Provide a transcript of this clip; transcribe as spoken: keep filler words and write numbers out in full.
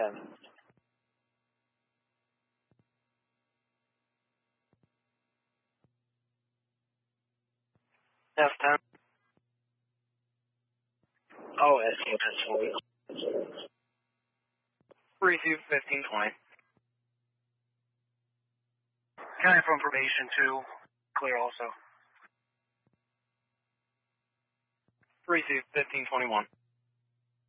ten. F ten. Oh, S ten, that's right. Receive fifteen twenty. County from probation two, clear also. Receive fifteen twenty-one.